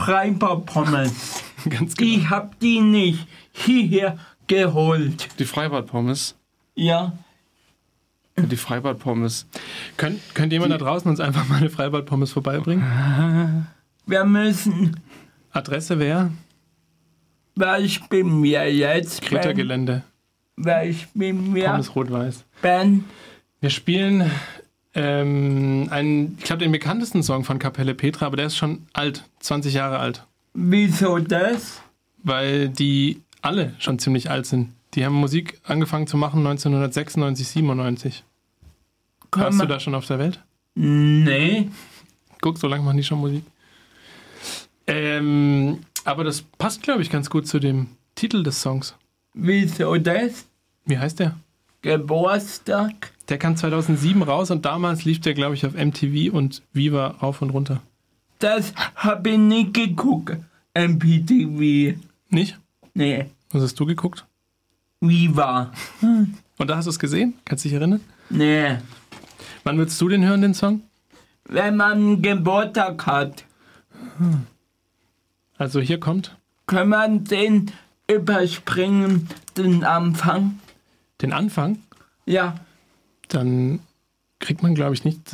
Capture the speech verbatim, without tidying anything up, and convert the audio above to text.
Freibad-Pommes. Ganz genau. Ich hab die nicht hierher geholt. Die Freibad-Pommes. Ja. Die Freibad-Pommes. Könnt, könnt jemand da draußen uns einfach mal eine Freibad-Pommes vorbeibringen? Wir müssen, Adresse wäre? weil ich bin mir jetzt bin, Kreta-Gelände. weil ich bin mir Pommes rot-weiß. bin, Wir spielen ähm, einen, ich glaube, den bekanntesten Song von Kapelle Petra, aber der ist schon alt, zwanzig Jahre alt. wieso das? Weil die alle schon ziemlich alt sind. Die haben Musik angefangen zu machen neunzehnhundertsechsundneunzig, siebenundneunzig. Warst du da schon auf der Welt? Nee. Guck, so lange machen die schon Musik. Ähm, aber das passt, glaube ich, ganz gut zu dem Titel des Songs. Wieso das? Wie heißt der? Geburtstag? Der kam zweitausendsieben raus und damals lief der, glaube ich, auf M T V und Viva rauf und runter. Das hab ich nicht geguckt. M P T V. Nicht? Nee. Was hast du geguckt? Viva. Und da hast du es gesehen? Kannst du dich erinnern? Nee. Wann würdest du den hören, den Song? Wenn man Geburtstag hat, Also hier kommt kann man den überspringen, den Anfang. den Anfang. Ja. Dann kriegt man, glaube ich, nicht